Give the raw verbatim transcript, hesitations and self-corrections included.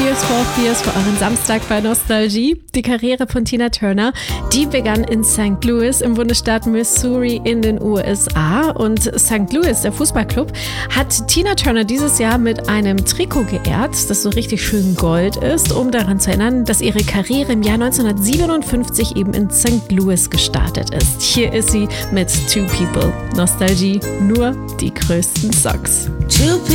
Tears for Fears für euren Samstag bei Nostalgie. Die Karriere von Tina Turner, die begann in Sankt Louis im Bundesstaat Missouri in den U S A. Und Sankt Louis, der Fußballclub, hat Tina Turner dieses Jahr mit einem Trikot geehrt, das so richtig schön gold ist, um daran zu erinnern, dass ihre Karriere im Jahr neunzehnhundertsiebenundfünfzig eben in Sankt Louis gestartet ist. Hier ist sie mit Two People. Nostalgie, nur die größten Songs.